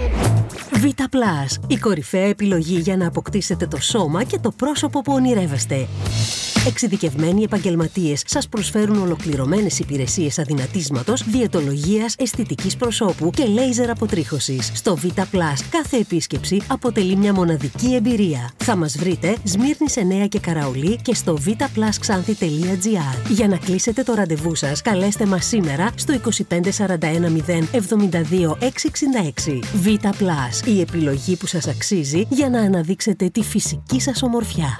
Vita Plus, η κορυφαία επιλογή για να αποκτήσετε το σώμα και το πρόσωπο που ονειρεύεστε. Εξειδικευμένοι επαγγελματίες σας προσφέρουν ολοκληρωμένες υπηρεσίες αδυνατίσματος, διαιτολογίας, αισθητικής προσώπου και λέιζερ αποτρίχωσης. Στο Vita Plus κάθε επίσκεψη αποτελεί μια μοναδική εμπειρία. Θα μας βρείτε Σμύρνης 9 και Καραολί και στο vitaplusxanthi.gr. Για να κλείσετε το ραντεβού σας, καλέστε μας σήμερα στο 2541 072 666. Vita Plus, η επιλογή που σας αξίζει για να αναδείξετε τη φυσική σας ομορφιά.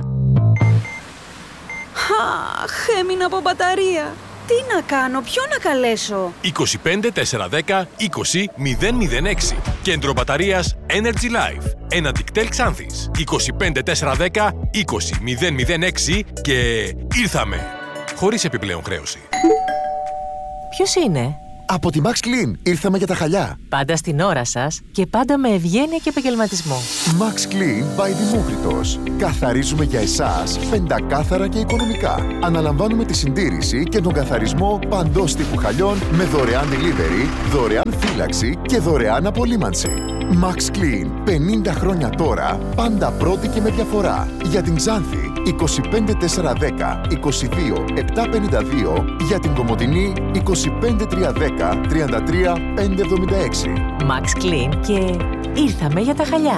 Αχ, έμεινα από μπαταρία. Τι να κάνω, ποιο να καλέσω? 25 410 20 006. Κέντρο μπαταρίας Energy Life. Ένα Dictel Xanthis. 25 410 20 006 και ήρθαμε. Χωρίς επιπλέον χρέωση. Ποιος είναι? Από τη Max Clean. Ήρθαμε για τα χαλιά. Πάντα στην ώρα σας και πάντα με ευγένεια και επαγγελματισμό. Max Clean by Δημόκριτος. Καθαρίζουμε για εσάς πεντακάθαρα και οικονομικά. Αναλαμβάνουμε τη συντήρηση και τον καθαρισμό παντός τύπου χαλιών με δωρεάν delivery, δωρεάν φύλαξη και δωρεάν απολύμανση. Max Clean. 50 χρόνια τώρα, πάντα πρώτη και με διαφορά. Για την Ξάνθη, 25 410 22 752. Για την Κομοτηνή, 25 310 33 576. Max Clean και ήρθαμε για τα χαλιά.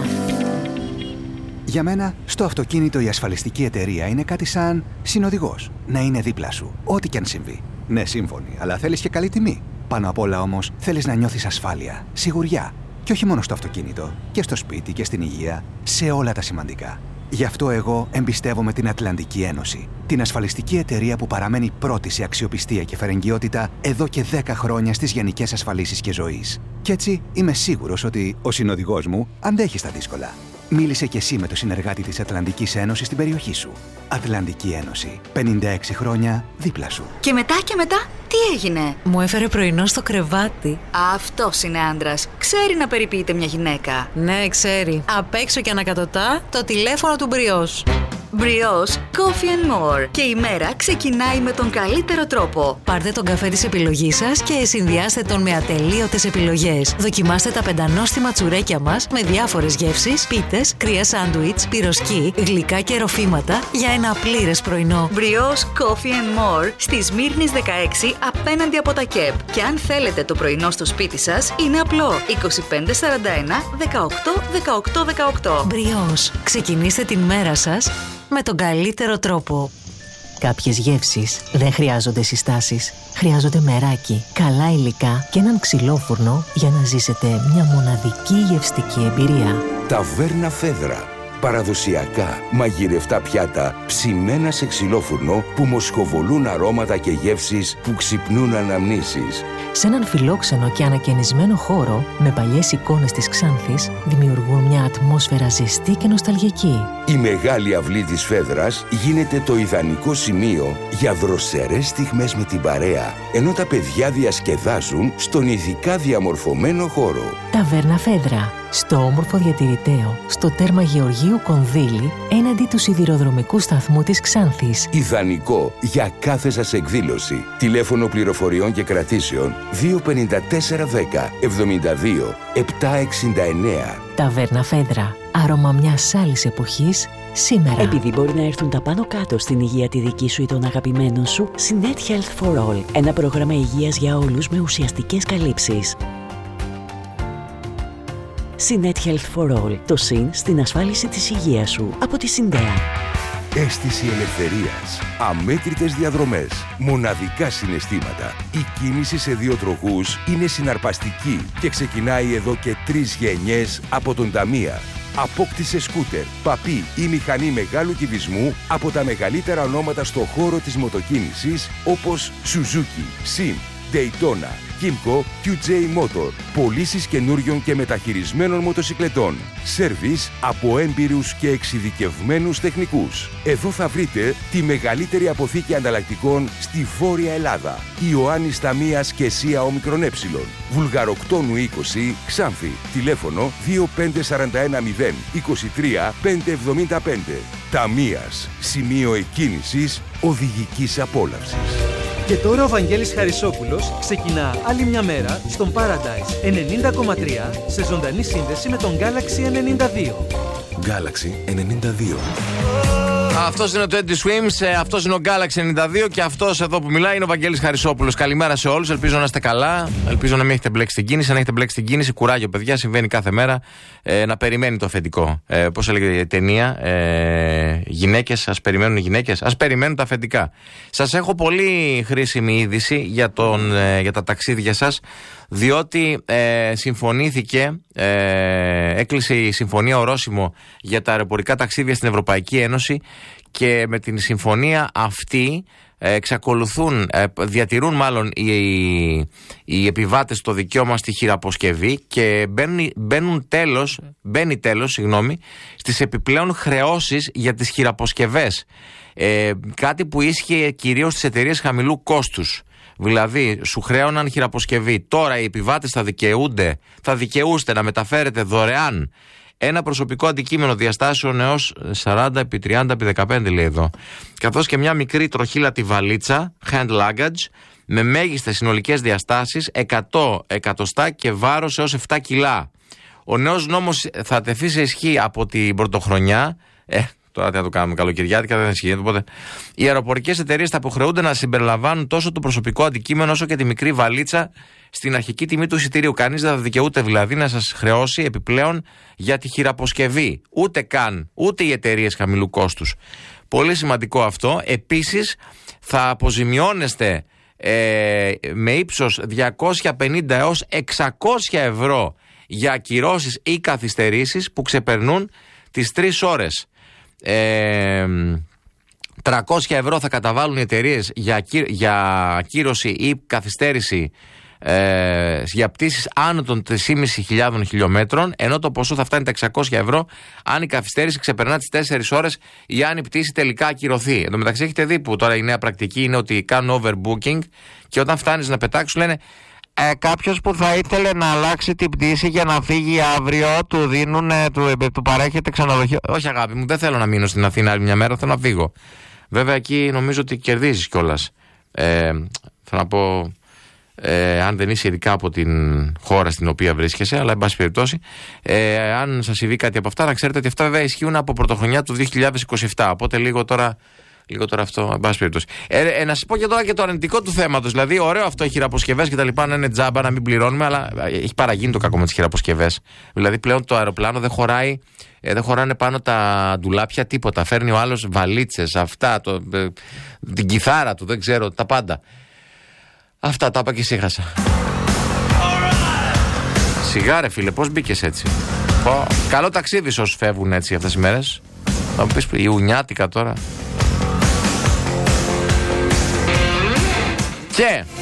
Για μένα, στο αυτοκίνητο η ασφαλιστική εταιρεία είναι κάτι σαν συνοδηγός. Να είναι δίπλα σου, ό,τι και αν συμβεί. Ναι, σύμφωνοι, αλλά θέλεις και καλή τιμή. Πάνω απ' όλα όμως, θέλεις να νιώθεις ασφάλεια, σιγουριά. Και όχι μόνο στο αυτοκίνητο, και στο σπίτι και στην υγεία, σε όλα τα σημαντικά. Γι' αυτό εγώ εμπιστεύομαι την Ατλαντική Ένωση. Την ασφαλιστική εταιρεία που παραμένει πρώτη σε αξιοπιστία και φερεγγιότητα εδώ και 10 χρόνια στις γενικές ασφαλίσεις και ζωής. Κι έτσι είμαι σίγουρος ότι ο συνοδηγός μου αντέχει στα δύσκολα. Μίλησε κι εσύ με το συνεργάτη της Ατλαντικής Ένωσης στην περιοχή σου. Ατλαντική Ένωση. 56 χρόνια δίπλα σου. Και μετά, τι έγινε? Μου έφερε πρωινό στο κρεβάτι. Αυτός είναι άντρας. Ξέρει να περιποιείται μια γυναίκα. Ναι, ξέρει. Απ' έξω και ανακατοτά το τηλέφωνο του Μπριός. Μπριός Coffee and More. Και η μέρα ξεκινάει με τον καλύτερο τρόπο. Πάρτε τον καφέ της επιλογής σας και συνδυάστε τον με ατελείωτες επιλογές. Δοκιμάστε τα πεντανόστιμα τσουρέκια μας με διάφορες γεύσεις, πίτες, κρύα σάντουιτς, πυροσκή, γλυκά και ροφήματα για ένα πλήρες πρωινό. Μπριός Coffee and More στη Σμύρνης 16 απέναντι από τα ΚΕΠ. Και αν θέλετε το πρωινό στο σπίτι σας, είναι απλό. 25 41 18 18 18. Μπριός. Ξεκινήστε την μέρα σας με τον καλύτερο τρόπο. Κάποιες γεύσεις δεν χρειάζονται συστάσεις. Χρειάζονται μεράκι, καλά υλικά και έναν ξυλόφουρνο για να ζήσετε μια μοναδική γευστική εμπειρία. Ταβέρνα Φέδρα. Παραδοσιακά μαγειρευτά πιάτα ψημένα σε ξυλόφουρνο που μοσχοβολούν αρώματα και γεύσεις που ξυπνούν αναμνήσεις. Σε έναν φιλόξενο και ανακαινισμένο χώρο με παλιές εικόνες της Ξάνθης δημιουργούν μια ατμόσφαιρα ζεστή και νοσταλγική. Η μεγάλη αυλή της Φέδρας γίνεται το ιδανικό σημείο για δροσερές στιγμές με την παρέα, ενώ τα παιδιά διασκεδάζουν στον ειδικά διαμορφωμένο χώρο. Ταβέρνα Φέδρα. Στο όμορφο διατηρηταίο, στο τέρμα Γεωργίου Κονδύλη, έναντι του σιδηροδρομικού σταθμού της Ξάνθης. Ιδανικό για κάθε σας εκδήλωση. Τηλέφωνο πληροφοριών και κρατήσεων 25410 72 769. Ταβέρνα Φέδρα. Άρωμα μιας άλλης εποχής, σήμερα. Επειδή μπορεί να έρθουν τα πάνω κάτω στην υγεία τη δική σου ή των αγαπημένων σου, Synet Health for All. Ένα πρόγραμμα υγείας για όλους με ουσιαστικές καλύψεις. Synet Health for All. Το συν στην ασφάλιση της υγείας σου από τη Συντέα. Αίσθηση ελευθερίας, αμέτρητες διαδρομές, μοναδικά συναισθήματα. Η κίνηση σε δύο τροχούς είναι συναρπαστική και ξεκινάει εδώ και 3 γενιές από τον Ταμία. Απόκτησε σκούτερ, παπί ή μηχανή μεγάλου κυβισμού από τα μεγαλύτερα ονόματα στο χώρο της μοτοκίνησης όπως Suzuki, Sim, Daytona, Kymco, QJ Motor. Πωλήσεις καινούριων και μεταχειρισμένων μοτοσικλετών. Σέρβις από έμπειρους και εξειδικευμένους τεχνικούς. Εδώ θα βρείτε τη μεγαλύτερη αποθήκη ανταλλακτικών στη Βόρεια Ελλάδα. Ιωάννης Ταμίας και ΣΥΑ Όμικρον Ε. Βουλγαροκτόνου 20, Ξάνθη. Τηλέφωνο 25410 23 575. Ταμίας. Σημείο εκκίνησης οδηγικής απόλαυσης. Και τώρα ο Βαγγέλης Χαρισόπουλος ξεκινά άλλη μια μέρα στον Paradise 90,3 σε ζωντανή σύνδεση με τον Galaxy 92. Galaxy 92. Αυτός είναι το Eddie Swims, αυτός είναι ο Galaxy 92 και αυτός εδώ που μιλάει είναι ο Βαγγέλης Χαρισόπουλος. Καλημέρα σε όλους, ελπίζω να είστε καλά, ελπίζω να μην έχετε μπλέξει την κίνηση. Αν έχετε μπλέξει την κίνηση, κουράγιο παιδιά, συμβαίνει κάθε μέρα. Να περιμένει το αφεντικό. Πώς έλεγε η ταινία, γυναίκες, ας περιμένουν οι γυναίκες, ας περιμένουν τα αφεντικά. Σας έχω πολύ χρήσιμη είδηση για τα ταξίδια σας, διότι συμφωνήθηκε, έκλεισε η συμφωνία ορόσημο για τα αεροπορικά ταξίδια στην Ευρωπαϊκή Ένωση και με την συμφωνία αυτή διατηρούν μάλλον οι επιβάτες το δικαίωμα στη χειραποσκευή και μπαίνει τέλος στις επιπλέον χρεώσεις για τις χειραποσκευές. Κάτι που ίσχυε κυρίως στις εταιρείες χαμηλού κόστους. Δηλαδή, σου χρέωναν χειραποσκευή. Τώρα οι επιβάτες θα δικαιούστε να μεταφέρετε δωρεάν ένα προσωπικό αντικείμενο διαστάσεων έως 40x30x15 λέει εδώ, καθώς και μια μικρή τροχήλατη βαλίτσα, hand luggage, με μέγιστες συνολικές διαστάσεις 100 εκατοστά και βάρος έως 7 κιλά. Ο νέος νόμος θα τεθεί σε ισχύ από την πρωτοχρονιά. Τώρα τι να το κάνουμε, καλοκαιριάτικα δεν ισχύει. Οπότε οι αεροπορικές εταιρείες θα υποχρεούνται να συμπεριλαμβάνουν τόσο το προσωπικό αντικείμενο όσο και τη μικρή βαλίτσα στην αρχική τιμή του εισιτηρίου. Κανείς δεν θα δικαιούται δηλαδή να σας χρεώσει επιπλέον για τη χειραποσκευή. Ούτε οι εταιρείες χαμηλού κόστους. Πολύ σημαντικό αυτό. Επίσης θα αποζημιώνεστε με ύψος 250 έως 600 ευρώ για ακυρώσεις ή καθυστερήσεις που ξεπερνούν τις 3 ώρες. 300 ευρώ θα καταβάλουν οι εταιρείες για ακύρωση ή καθυστέρηση για πτήσεις άνω των 3.500 χιλιόμετρων, ενώ το ποσό θα φτάνει τα 600 ευρώ αν η καθυστέρηση ξεπερνά τις 4 ώρες ή αν η πτήση τελικά ακυρωθεί. Εν τω μεταξύ έχετε δει που τώρα η νέα πρακτική είναι ότι κάνουν overbooking και όταν φτάνεις να πετάξουν λένε κάποιος που θα ήθελε να αλλάξει την πτήση για να φύγει αύριο, του δίνουν, του παρέχεται ξενοδοχείο. Όχι αγάπη μου, δεν θέλω να μείνω στην Αθήνα άλλη μια μέρα, θέλω να φύγω. Βέβαια εκεί νομίζω ότι κερδίζεις κιόλας. Θέλω να πω, αν δεν είσαι ειδικά από την χώρα στην οποία βρίσκεσαι, αλλά εν πάση περιπτώσει, αν σας συμβεί κάτι από αυτά, να ξέρετε ότι αυτά βέβαια ισχύουν από πρωτοχρονιά του 2027. Οπότε λίγο τώρα αυτό, εν πάση περιπτώσει. Να σας πω και τώρα και το αρνητικό του θέματος. Δηλαδή, ωραίο αυτό οι χειραποσκευές και τα λοιπά να είναι τζάμπα, να μην πληρώνουμε, αλλά έχει παραγίνει το κακό με τις χειραποσκευές. Δηλαδή, πλέον το αεροπλάνο δεν χωράει, δεν χωράνε πάνω τα ντουλάπια τίποτα. Φέρνει ο άλλος βαλίτσες, αυτά, την κιθάρα του, δεν ξέρω, τα πάντα. Αυτά τα είπα και σύγχασα. Σιγά ρε φίλε, πώς μπήκες έτσι? Καλό ταξίδι σε όσους φεύγουν έτσι αυτές τις μέρες. Θα μου πεις Ιουνιάτικα τώρα. Και